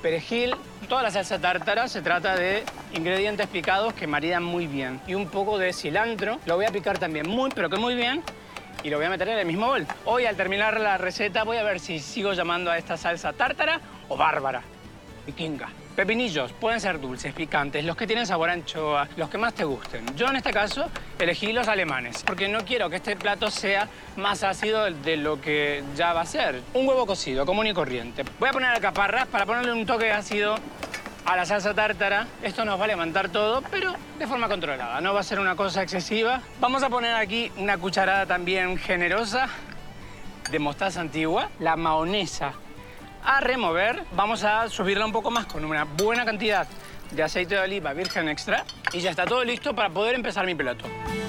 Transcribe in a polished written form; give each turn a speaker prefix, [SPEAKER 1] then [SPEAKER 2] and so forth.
[SPEAKER 1] perejil. Toda la salsa tártara se trata de ingredientes picados que maridan muy bien. Y un poco de cilantro. Lo voy a picar también pero que muy bien. Y lo voy a meter en el mismo bol. Hoy, al terminar la receta, voy a ver si sigo llamando a esta salsa tártara o bárbara, vikinga. Pepinillos pueden ser dulces, picantes, los que tienen sabor a anchoa, los que más te gusten. Yo, en este caso, elegí los alemanes, porque no quiero que este plato sea más ácido de lo que ya va a ser. Un huevo cocido, común y corriente. Voy a poner alcaparras para ponerle un toque ácido a la salsa tártara. Esto nos va a levantar todo, pero de forma controlada. No va a ser una cosa excesiva. Vamos a poner aquí una cucharada también generosa de mostaza antigua. La mahonesa a remover. Vamos a subirla un poco más con una buena cantidad de aceite de oliva virgen extra. Y ya está todo listo para poder empezar mi plato.